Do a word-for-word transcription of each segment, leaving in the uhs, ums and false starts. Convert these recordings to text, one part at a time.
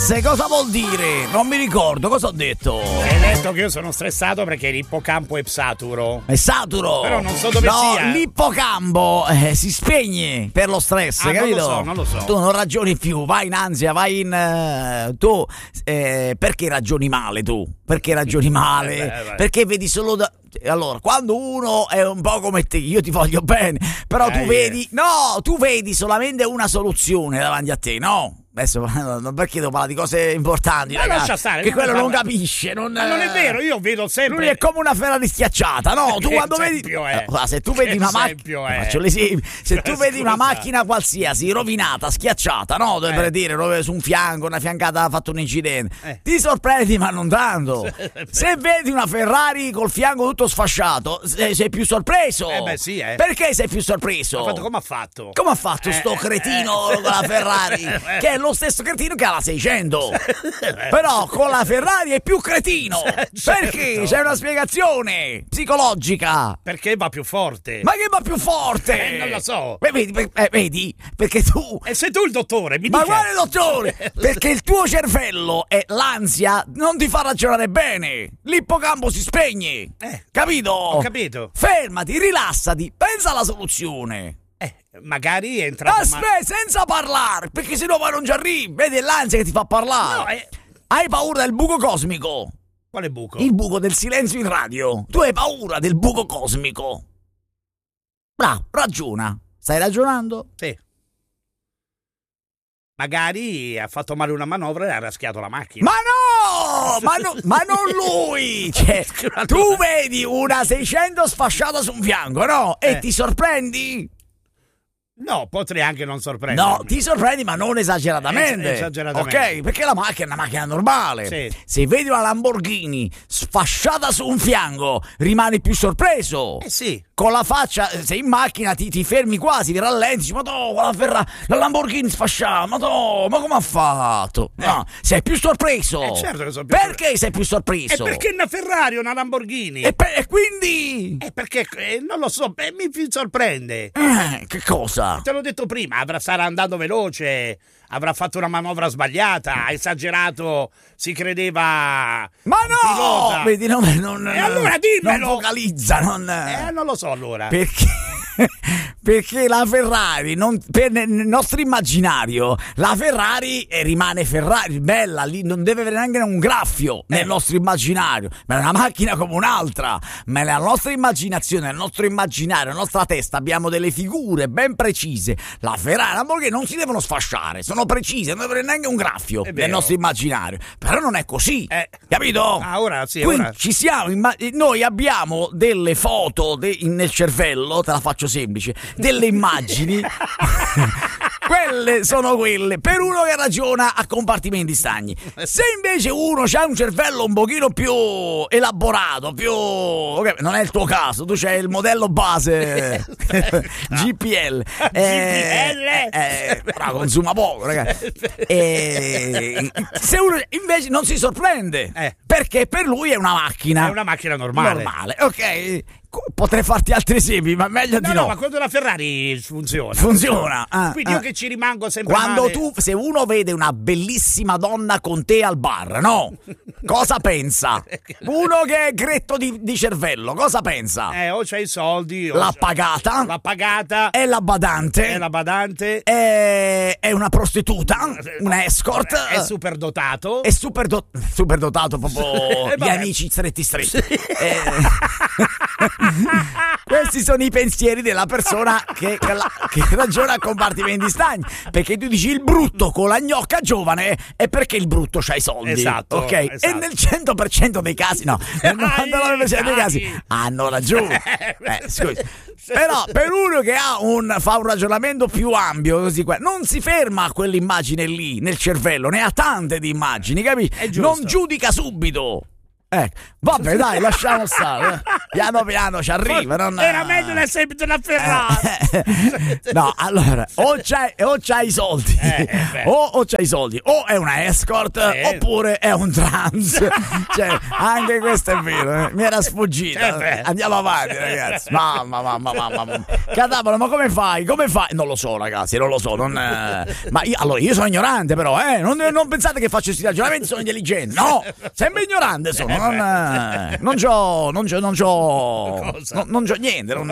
stress cosa vuol dire? Non mi ricordo, cosa ho detto? Hai detto che io sono stressato perché l'ippocampo è saturo. È saturo. Però non so dove no, sia. L'ippocampo eh, si spegne per lo stress, ah, capito? Non lo so, non lo so. Tu non ragioni più, vai in ansia, vai in... Uh, tu, eh, perché ragioni male tu? Perché ragioni male? Eh, beh, beh. Perché vedi solo da... Allora, quando uno è un po' come te, io ti voglio bene, però tu eh, vedi... eh. No, tu vedi solamente una soluzione davanti a te, no? Adesso perché devo parlare di cose importanti, ma ragazzi, lascia stare, che quello parla... non capisce, non... ma non è vero, io vedo sempre. Lui è come una Ferrari schiacciata, no? Tu Che quando vedi è? eh, se tu vedi Che una macchina, faccio l'esempio, se tu vedi una macchina qualsiasi rovinata, schiacciata, no? Dovrebbe eh. dire su un fianco, una fiancata ha fatto un incidente. Eh. Ti sorprendi, ma non tanto. Se vedi una Ferrari col fianco tutto sfasciato, sei più sorpreso. Eh beh, sì, eh. Perché sei più sorpreso? Ha fatto come ha fatto? Come ha fatto eh, sto cretino eh, con la Ferrari? eh, che è lo stesso cretino che ha la seicento. Però con la Ferrari è più cretino. Certo. Perché? C'è una spiegazione psicologica. Perché va più forte. Ma che va più forte? Eh, non lo so. Beh, vedi, eh, vedi? Perché tu... E sei tu il dottore, mi Ma dica. quale dottore? Perché il tuo cervello e l'ansia non ti fa ragionare bene. L'ippocampo si spegne. Eh, capito? Ho capito. Fermati, rilassati, pensa alla soluzione. Eh, magari è entrato. Aspetta, ma... senza parlare, perché sennò poi non ci arrivi. Vedi, è l'ansia che ti fa parlare. No, eh... Hai paura del buco cosmico? Quale buco? Il buco del silenzio in radio. Tu hai paura del buco cosmico? Bravo, ragiona. Stai ragionando? Sì. Magari ha fatto male una manovra e ha raschiato la macchina. Ma no! Ma, no, ma non lui! Cioè, tu vedi una seicento sfasciata su un fianco, no? E Eh. ti sorprendi? No, potrei anche non sorprendermi. No, ti sorprendi, ma non esageratamente. Es- esageratamente. Ok, perché la macchina è una macchina normale. Sì. Se vedi una Lamborghini sfasciata su un fianco, rimani più sorpreso. Eh sì. Con la faccia, sei in macchina, ti, ti fermi quasi, ti rallenti, dici, ma no, la, Ferra- la Lamborghini sfasciata, ma no, ma come ha fatto? No, sei più sorpreso. Eh, certo che sono più Perché sei più sorpreso? E perché una Ferrari o una Lamborghini? E, pe- e quindi? Eh, perché eh, non lo so, eh, mi mi sorprende. Eh, che cosa? Te l'ho detto prima, avrà sarà andato veloce, avrà fatto una manovra sbagliata, ha esagerato, si credeva Ma un no! pilota. Vedi, non, non, E allora dimmelo! non vocalizza, non... Eh, non lo so allora. Perché? Perché la Ferrari, non, per nel nostro immaginario, la Ferrari eh, rimane Ferrari, bella, lì non deve avere neanche un graffio nel Eh. nostro immaginario, ma è una macchina come un'altra. Ma nella nostra immaginazione, nel nostro immaginario, nella nostra testa abbiamo delle figure ben precise. La Ferrari, la Lamborghini non si devono sfasciare, sono precise, non deve avere neanche un graffio È nel vero. nostro immaginario. Però non è così, Eh. capito? Ah, ora sì, Quindi ora. ci siamo, imma- noi abbiamo delle foto de- nel cervello, te la faccio semplice, delle immagini. Quelle sono quelle per uno che ragiona a compartimenti stagni. Se invece uno ha un cervello un pochino più elaborato, più ok, non è il tuo caso, tu c'hai il modello base G P L, eh, eh, però consuma poco, ragazzi. Eh, se uno invece non si sorprende, Eh. perché per lui è una macchina È una macchina normale. normale. Ok, potrei farti altri esempi, ma meglio No, di no, no. ma quando la Ferrari funziona. Funziona. Ah, Quindi ah. io che ci rimango sempre Quando male. tu, se uno vede una bellissima donna con te al bar, no? Cosa pensa? Uno che è gretto di, di cervello, cosa pensa? Eh, o c'hai i soldi, o L'ha c'è- pagata? L'ha pagata. È la badante? È la badante. È, è una prostituta? Una escort? È super dotato. È super, do- super dotato, proprio Eh, gli vabbè. amici stretti stretti. Eh, questi sono i pensieri della persona che, che, la- che ragiona a compartimenti stagni. Perché tu dici il brutto con la gnocca giovane è perché il brutto c'ha i soldi. Esatto, Ok? esatto. E nel cento per cento dei casi, no, nel novantanove per cento dei casi dai. hanno ragione. Eh, scusi. Però per uno che ha un, fa un ragionamento più ampio, così qua, non si ferma a quell'immagine lì nel cervello, ne ha tante di immagini, capisci? È giusto. Non giudica subito. Ecco. Vabbè, dai, lasciamo stare. Piano piano ci arriva. Non... Era meglio l'esempio della Ferrari. No, allora, o c'hai, o c'hai i soldi, eh, o, o c'hai i soldi, o è una escort, eh. oppure è un trans. Cioè, anche questo è vero, eh. Mi era sfuggita. Eh Andiamo avanti, ragazzi. Mamma, mamma, mamma, mamma. Cadavolo, ma come fai? Come fai? Non lo so, ragazzi, non lo so. Non, eh... Ma io, allora, io sono ignorante, però, eh. Non, non pensate che faccio questi ragionamenti, sono intelligente. No, sempre ignorante sono. Non, eh, non c'ho, non c'ho, non c'ho, non, non c'ho niente. Non...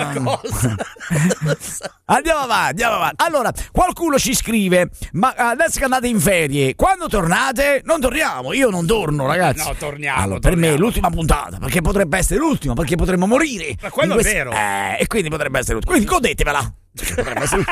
Andiamo avanti, andiamo avanti. Allora, qualcuno ci scrive: ma adesso che andate in ferie, quando tornate? Non torniamo, io non torno, ragazzi. No, torniamo. Allora, per torniamo. me è l'ultima puntata, perché potrebbe essere l'ultima, perché potremmo morire. Ma quello questi... è vero. Eh, e quindi potrebbe essere l'ultima. Quindi godetevela. Potrebbe essere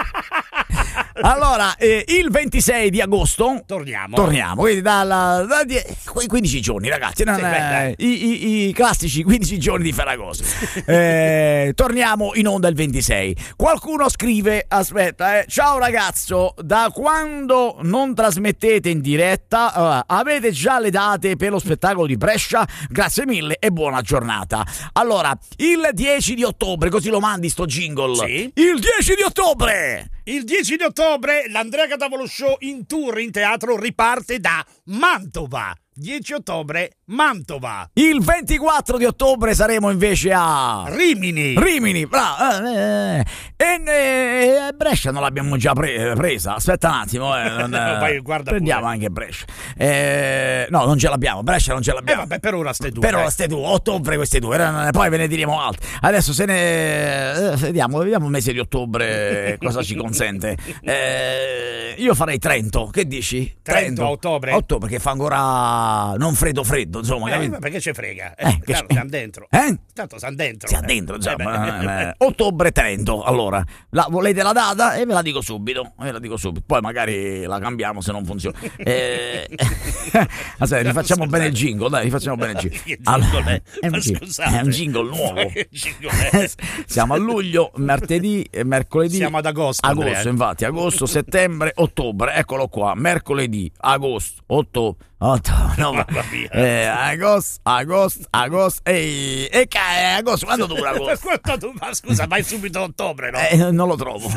Allora, eh, il ventisei di agosto torniamo. Torniamo, quindi dalla, da die, quindici giorni, ragazzi, non, sì, eh, i, i, i classici quindici giorni di Ferragosto. eh, torniamo in onda il ventisei. Qualcuno scrive: aspetta, eh, ciao ragazzo, da quando non trasmettete in diretta, uh, avete già le date per lo spettacolo di Brescia? Grazie mille e buona giornata. Allora, il dieci di ottobre, così lo mandi sto jingle. Sì. Il dieci di ottobre. Il dieci di ottobre l'Andrea Cadavolo Show in tour in teatro riparte da Mantova. dieci ottobre, Mantova. Il ventiquattro di ottobre saremo invece a Rimini. Rimini, bravo. Eh, eh, eh, Brescia non l'abbiamo già pre- presa. Aspetta un attimo, eh, non, eh, Vai, guarda prendiamo pure. Anche Brescia. Eh, no, non ce l'abbiamo. Brescia non ce l'abbiamo. Eh, vabbè, per ora ste due. Per ora ste due. Ottobre queste due. Poi ve ne diremo altri. Adesso se ne eh, vediamo, vediamo il mese di ottobre cosa ci consente. Eh, io farei Trento. Che dici? Trento, Trento a ottobre. Ottobre, che fa ancora non freddo freddo, insomma. Eh, capito? perché ci frega? Eh, Eh, che tanto c- siamo dentro. Eh? Tanto siamo dentro. Siamo dentro, insomma. Eh, beh. Eh, ottobre Trento. Allora, la, volete la data? E ve la dico subito. Ve la dico subito. Poi magari la cambiamo se non funziona. Eh, aspetta, rifacciamo bene il jingle, dai, rifacciamo bene il jingle. Che Allora, jingle è? è, un Ma jingle, scusate. è un jingle nuovo. Che jingle è? Siamo a luglio, martedì e mercoledì. Siamo ad agosto, Agosto, Andrea. infatti, agosto, settembre, ottobre. Eccolo qua, mercoledì, agosto, ottobre. Otto, no, ma, eh, agosto, agosto, agosto, e e che agosto, quando dura agosto? Ma scusa, vai subito a ottobre, no? Eh, non lo trovo.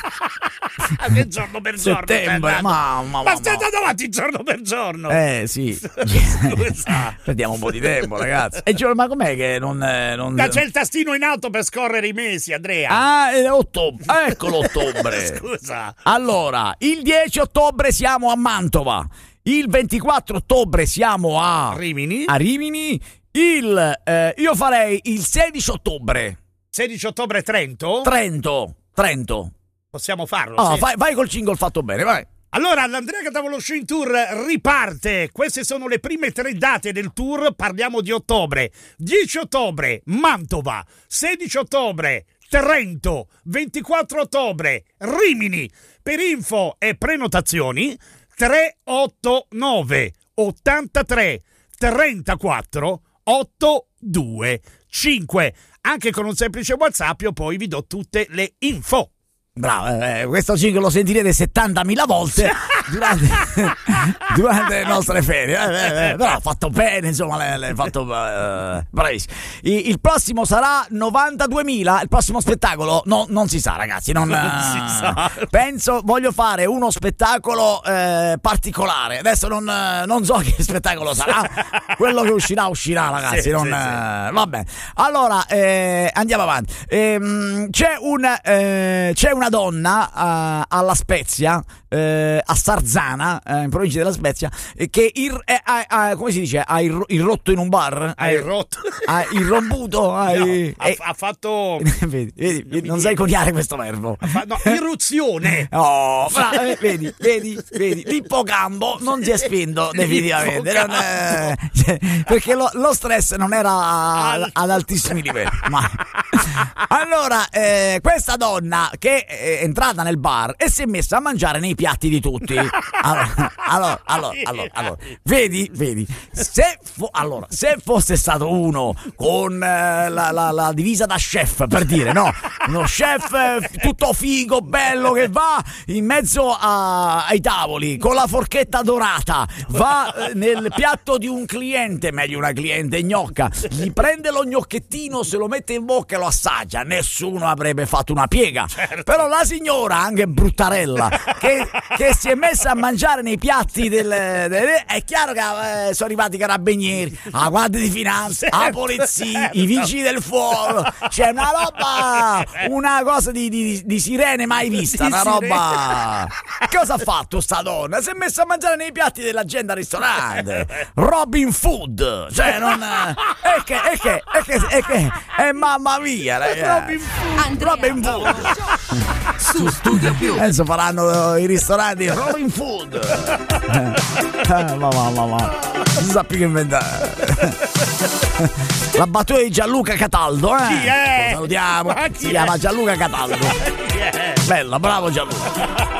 Che giorno per giorno? Settembre, mamma, Ma stai andando avanti giorno per giorno? Eh sì. Scusa. Perdiamo un po' di tempo, ragazzi. E cioè, ma com'è che non, non... Ma c'è il tastino in alto per scorrere i mesi, Andrea. Ah, è ottobre. Eccolo ottobre. Scusa. Allora, il dieci ottobre siamo a Mantova. Il ventiquattro ottobre siamo a Rimini. A Rimini. Il eh, io farei il sedici ottobre. sedici ottobre Trento. Trento. Trento. Possiamo farlo. Oh, sì. vai, vai col jingle fatto bene, vai. Allora, l'Andrea Cadavolo Show in tour riparte. Queste sono le prime tre date del tour. Parliamo di ottobre. dieci ottobre Mantova, sedici ottobre Trento, ventiquattro ottobre Rimini. Per info e prenotazioni tre otto nove ottantatré trentaquattro ottantadue cinque. Anche con un semplice WhatsApp io poi vi do tutte le info. Bravo, eh, questo jingle lo sentirete settantamila volte durante, durante le nostre ferie, eh, eh, però ha fatto bene, insomma, l'hai fatto eh, bravissimo. Il, il prossimo sarà novantaduemila, il prossimo spettacolo no, non si sa, ragazzi, non, Non si sa. penso, voglio fare uno spettacolo eh, particolare, adesso non, non so che spettacolo sarà, quello che uscirà uscirà, ragazzi, Sì, non, sì, sì. eh, va bene. Allora, eh, andiamo avanti. Ehm, c'è un eh, c'è una donna uh, alla Spezia, uh, a Sarzana, uh, in provincia della Spezia, eh, che ir, eh, ha, ha, come si dice, ha ir, irrotto in un bar, Hai rotto. ha irromputo, ha, No, eh, ha, ha fatto vedi, vedi, vedi, non sai coniare questo verbo. fa- no, irruzione. Oh, bra- eh, vedi, vedi, vedi, l'ippocampo non si è spinto definitivamente, non è- cioè, perché lo, lo stress non era ad, ad altissimi livelli. Ma Allora, eh, questa donna che è entrata nel bar e si è messa a mangiare nei piatti di tutti. Allora, allora, allora, allora, allora vedi, vedi, se, fo- allora, se fosse stato uno con eh, la, la, la divisa da chef, per dire, no? Uno chef eh, tutto figo, bello, che va in mezzo a, ai tavoli con la forchetta dorata, va eh, nel piatto di un cliente, meglio una cliente gnocca, gli prende lo gnocchettino, se lo mette in bocca e lo assaggia, nessuno avrebbe fatto una piega. Certo. Però la signora, anche bruttarella, che, che si è messa a mangiare nei piatti del, del è chiaro che eh, sono arrivati i carabinieri, la guardia di finanza, certo, la polizia, certo, i vigili del fuoco, c'è una roba, una cosa di, di, di sirene mai vista, di una sirene. Roba. Cosa ha fatto sta donna? Si è messa a mangiare nei piatti della gente al ristorante, Robin Food, cioè non è che è che è che è che è mamma mia, Robin Food, Robin Food. Su Studio Più adesso faranno i ristoranti Robin Food. Eh, ma ma ma ma non sa più che inventare. La battuta di Gianluca Cataldo, eh? Chi è? Lo salutiamo. Si chiama Gianluca Cataldo. Bella, bravo Gianluca.